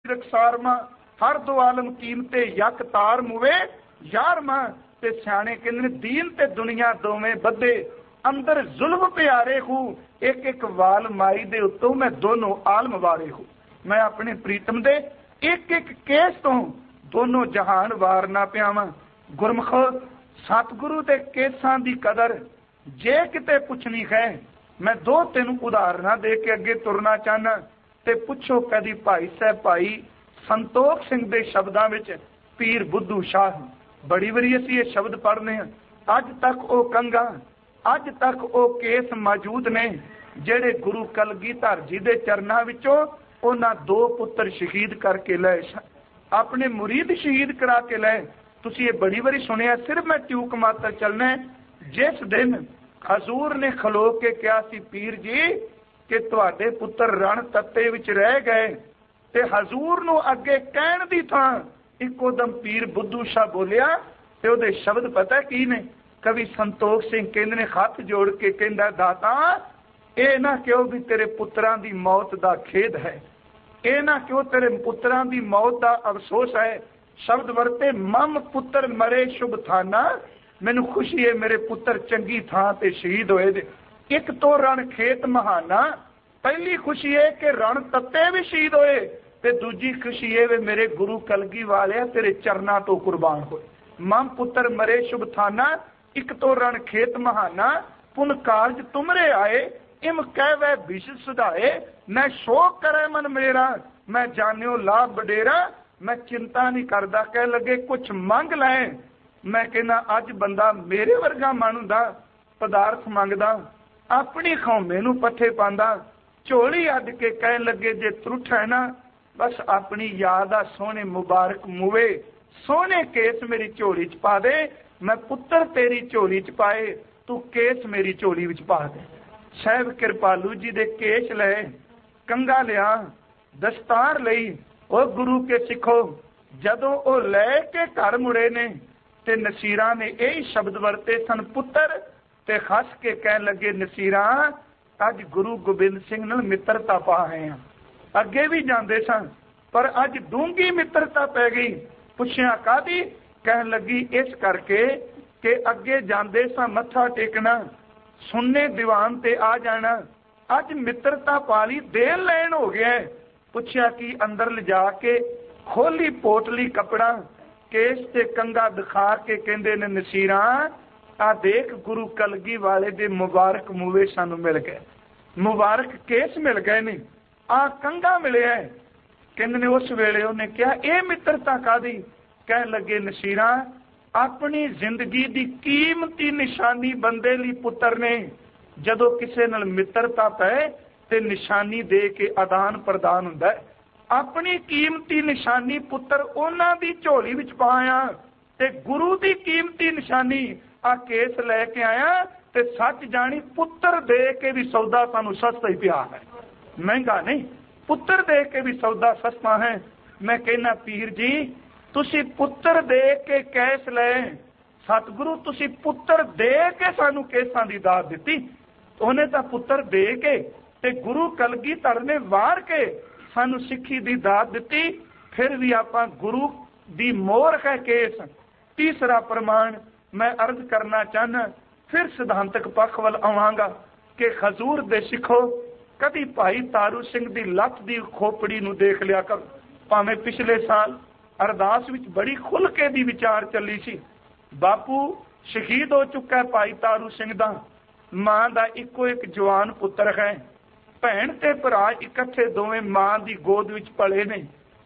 रखसारमा हर दो आलम कीमते यक तार मुवे यारमा ते सियाणे कहंदे दीन ते दुनिया दोवें बद्धे अंदर जुल्म प्यारे हूँ एक एक वाल माई दे उत्तों मैं दोनों आलम वारे हूँ। मैं अपने प्रीतम दे एक एक केस तो दोनों जहान वारना पियावां। गुरमुख सतगुरु दे केसां दी कदर जे किते पुछनी है मैं दो तीन उदाहरण दे के अगे तुरना चाहना। ते पुछो कदी भाई साहब भाई संतोख सिंह दे शब्दां विच पीर बुद्धू शाह बड़ी वारी असीं ये शब्द पढ़ने हैं। अज तक वो कंगा अज तक वो केस मौजूद ने जेड़े गुरु कलगीधर जी दे चरनां विचों उन्हां दो पुत्र शहीद करके लए अपने मुरीद शहीद करा के लए। तुसीं ये बड़ी वारी सुनिया। सिर्फ मैं ट्यूक मात्र चलना जिस दिन हजूर ने खलो के कहा सी पीर जी कि तुहाडे पुत्र रण तत्ते विच रह गए ते हजूर नूं अगे कहण दी थां इकोदम पीर बुद्धू शाह बोलिया ते ओहदे शब्द पता की ने। कवि संतोख सिंह कहंदे ने हाथ जोड़ के कहंदा दाता ये ना क्यों भी तेरे पुत्रां दी मौत दा खेद है, ये ना क्यों तेरे पुत्रां दी मौत दा अफसोस है। शब्द वरते मम पुत्र मरे शुभ थाना मैनू खुशी है मेरे पुत्र चंगी थां ते शहीद होए दे। एक तो रण खेत महाना पहली खुशी है कि रण तत्ते भी शहीद होए ते दूजी खुशी है वे मेरे गुरु कलगी वाले तेरे चरना तो कुर्बान होए। मम पुत्र मरे शुभ थाना एक तो रण खेत महाना पुन कारज तुमरे आए इम कह वह विष सुधाए। मैं शोक करे मन मेरा मैं जानियो लाभ बडेरा मैं चिंता नहीं करदा कह लगे कुछ मंग लैं। मैं कहना अज बंदा मेरे वर्गा मानू दा पदार्थ मंगदा अपनी खौमे नूं पट्ठे पांदा झोली अड के कह लगे जे त्रुठ है ना बस अपनी याद आ सोहने मुबारक मुवे सोहने केस मेरी झोली च पा दे। मैं पुत्र तेरी झोली च पाए तू केस मेरी झोली विच पा दे। साहब कृपालू जी दे केस ले कंगा लिया दस्तार लई ओ गुरु के सिखो जदों ओ लै के घर मुड़े ने ते नसीरां ने यही शब्द वरते सन पुत्र ते खस के कह लगे नसीरां अज गुरु गोबिंद सिंह नाल मित्रता पा आए हैं। अगे भी जाते सन पर अज डूंगी मित्रता पै गई। पुछया कादी कह लगी इस करके कि अगे जाते सा मत्था टेकना सुनने दीवान ते आ जाना अज मित्रता पाली देन लैन हो गया। पुछया कि अंदर ले जाके खोली पोटली कपड़ा केस ते कंगा दिखा के कहंदे ने नसीरां आ देख गुरु कलगी वाले दे मुबारक मूवे सानू मिल गए मुबारक केस मिल गए ने आ कंगा मिले है। कहंदे ने उस वेले उन्हें कहा यह मित्रता कादी कह लगे नसीरां अपनी जिंदगी दी कीमती निशानी बंदे लई पुत्र ने जदों किसे नाल मित्रता पै ते निशानी दे के आदान प्रदान हुंदा है। अपनी कीमती निशानी पुत्र उन्हां दी झोली विच पाया ते गुरु दी कीमती निशानी आ केस लैके आया ते सच जानी पुत्र दे के भी सौदा सानू सस्ता ही पिया है महंगा नहीं। पुत्र दे के भी सौदा सस्ता है। मैं कहना पीर जी तुसी पुत्र दे के कैस ले सतगुरु तुसी पुत्र दे के सानू केसां दी दात दिती। उन्हें तो पुत्र दे के ते गुरु कलगीधर ने वार के सानू सिक्खी दी दात दिती। फिर भी आपां गुरु दी मोहर है केस। तीसरा प्रमाण मैं अर्ज करना चाहना फिर सिद्धांतक पक्ष वल आवांगा कि हजूर दे सिखो कदी भाई तारू सिंह दी लत दी खोपड़ी नू देख लिया कर। भावें पिछले साल अरदास विच बड़ी खुल के दी विचार चली सी। बापू शहीद हो चुका है भाई तारू सिंह दा मां दा इको एक जवान पुत्र है। भैन ते भरा इकट्ठे दोवें मां दी गोद विच पले ने।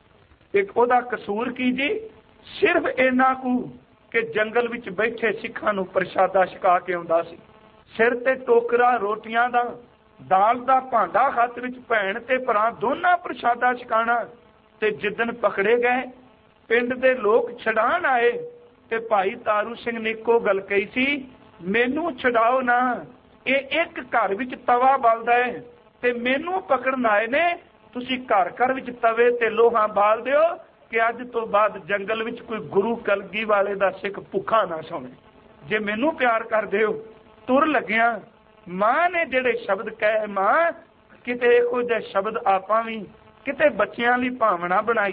एक ओदा कसूर की जी सिर्फ इन्ना कू कि जंगल विच बैठे सिखां नू प्रशादा छका के आउंदा सी। सिर ते टोकरा रोटियां दा दाल दा भांडा हत्थ विच भैन ते भरा दोनां प्रशादा छकाना। ते जिदन पकड़े गए पिंड दे लोग छड़ान आए ते भाई तारू सिंह ने इको गल कही सी मैनू छड़ाओ ना ये एक घर विच तवा बलदा है ते मैनू पकड़न आए ने तुसी घर घर विच तवे ते लोहा बाल दिओ कि अज तो बाद जंगल विच कोई गुरु कलगी वाले दा सिख भुखा ना सोवे। जे मैनू प्यार कर दिओ तुर लग्या मां ने जेड़े शब्द कहे मां किते इहो जिहे शब्द आपां भी किते बच्चियां लई भावना बनाई